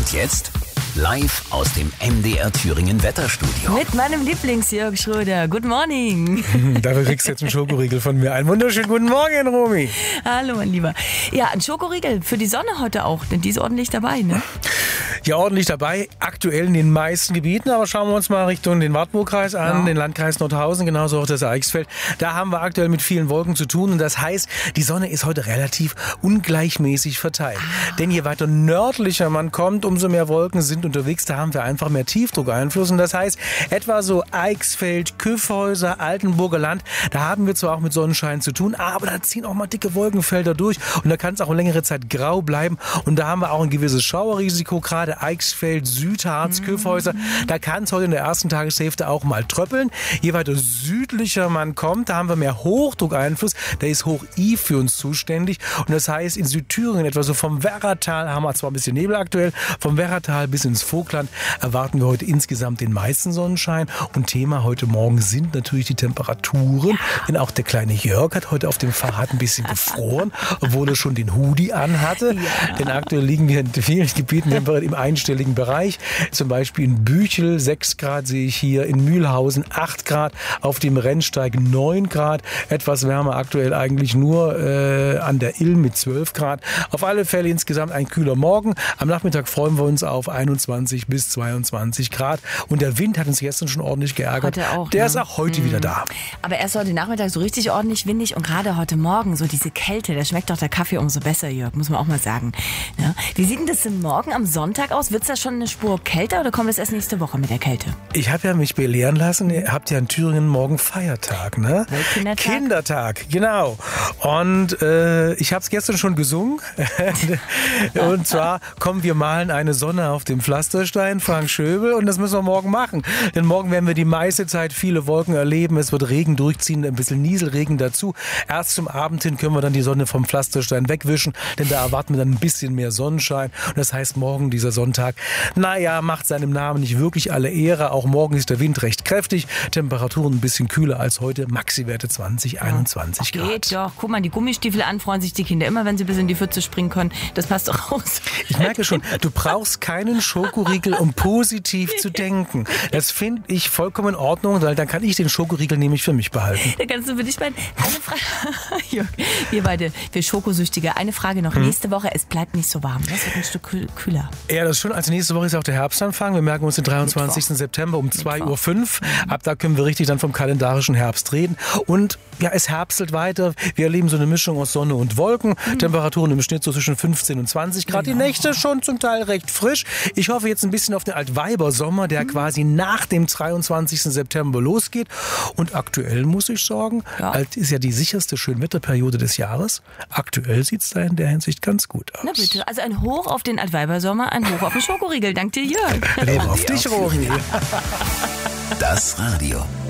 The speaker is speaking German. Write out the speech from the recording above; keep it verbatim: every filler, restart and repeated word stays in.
Und jetzt live aus dem M D R Thüringen Wetterstudio. Mit meinem Lieblings-Jörg Schröder. Good morning. Dafür kriegst du jetzt einen Schokoriegel von mir. Einen wunderschönen guten Morgen, Romy. Hallo, mein Lieber. Ja, ein Schokoriegel für die Sonne heute auch, denn die ist ordentlich dabei, ne? Ja, ordentlich dabei. Aktuell in den meisten Gebieten. Aber schauen wir uns mal Richtung den Wartburgkreis an, ja. Den Landkreis Nordhausen, genauso auch das Eichsfeld. Da haben wir aktuell mit vielen Wolken zu tun. Und das heißt, die Sonne ist heute relativ ungleichmäßig verteilt. Ah. Denn je weiter nördlicher man kommt, umso mehr Wolken sind unterwegs. Da haben wir einfach mehr Tiefdruckeinfluss. Und das heißt, etwa so Eichsfeld, Kyffhäuser, Altenburger Land, da haben wir zwar auch mit Sonnenschein zu tun, aber da ziehen auch mal dicke Wolkenfelder durch. Und da kann es auch eine längere Zeit grau bleiben. Und da haben wir auch ein gewisses Schauerrisiko, gerade Eichsfeld, Südharz, mhm. Kyffhäuser. Da kann es heute in der ersten Tageshälfte auch mal tröppeln. Je weiter südlicher man kommt, da haben wir mehr Hochdruckeinfluss. Da ist Hoch-I für uns zuständig. Und das heißt, in Südthüringen, etwa so vom Werratal, haben wir zwar ein bisschen Nebel aktuell, vom Werratal bis ins Vogtland erwarten wir heute insgesamt den meisten Sonnenschein. Und Thema heute Morgen sind natürlich die Temperaturen. Ja. Denn auch der kleine Jörg hat heute auf dem Fahrrad ein bisschen gefroren, obwohl er schon den Hoodie anhatte. Ja. Denn aktuell liegen wir in vielen Gebieten im einstelligen Bereich. Zum Beispiel in Büchel sechs Grad sehe ich hier, in Mühlhausen acht Grad, auf dem Rennsteig neun Grad. Etwas wärmer aktuell eigentlich nur äh, an der Ilm mit zwölf Grad. Auf alle Fälle insgesamt ein kühler Morgen. Am Nachmittag freuen wir uns auf einundzwanzig bis zweiundzwanzig Grad. Und der Wind hat uns gestern schon ordentlich geärgert. Heute auch, der ne? ist auch heute mhm. wieder da. Aber erst heute Nachmittag so richtig ordentlich windig und gerade heute Morgen so diese Kälte, da schmeckt doch der Kaffee umso besser, Jörg, muss man auch mal sagen. Ja? Wie sieht denn das denn morgen am Sonntag aus? Wird es da schon eine Spur kälter oder kommt es erst nächste Woche mit der Kälte? Ich habe ja mich belehren lassen, ihr habt ja in Thüringen morgen Feiertag, ne? Kindertag? Kindertag, genau. Und äh, ich habe es gestern schon gesungen. Und zwar, komm, wir malen eine Sonne auf dem Pflasterstein, Frank Schöbel, und das müssen wir morgen machen. Denn morgen werden wir die meiste Zeit viele Wolken erleben. Es wird Regen durchziehen, ein bisschen Nieselregen dazu. Erst zum Abend hin können wir dann die Sonne vom Pflasterstein wegwischen, denn da erwarten wir dann ein bisschen mehr Sonnenschein. Und das heißt, morgen dieser Sonntag, naja, macht seinem Namen nicht wirklich alle Ehre. Auch morgen ist der Wind recht kräftig. Temperaturen ein bisschen kühler als heute. Maxi-Werte zwanzig, einundzwanzig Grad. Geht doch. Guck mal, die Gummistiefel an, freuen sich die Kinder immer, wenn sie bis in die Pfütze springen können. Das passt doch raus. Ich merke schon, du brauchst keinen Schokoriegel, um positiv zu denken. Das finde ich vollkommen in Ordnung, weil dann kann ich den Schokoriegel nämlich für mich behalten. Da kannst du für dich behalten. Eine Frage. Wir beide, wir Schokosüchtige. Eine Frage noch. Hm. Nächste Woche, es bleibt nicht so warm. Das wird ein Stück kühler. Ja, das ist schon. Also nächste Woche ist auch der Herbstanfang. Wir merken uns den dreiundzwanzigsten September um zwei Uhr fünf. Ab da können wir richtig dann vom kalendarischen Herbst reden. Und ja, es herbstelt weiter. Wir erleben so eine Mischung aus Sonne und Wolken. Mhm. Temperaturen im Schnitt so zwischen fünfzehn und zwanzig Grad. Genau. Die Nächte schon zum Teil recht frisch. Ich hoffe jetzt ein bisschen auf den Altweibersommer, der mhm. quasi nach dem dreiundzwanzigsten September losgeht. Und aktuell muss ich sagen, ja. Alt ist ja die sicherste Schönwetterperiode des Jahres. Aktuell sieht es da in der Hinsicht ganz gut aus. Na bitte, also ein Hoch auf den Altweibersommer, ein Hoch auf den Schokoriegel. Dank dir, Jörg. Lebe auf dich, Romy. Das Radio.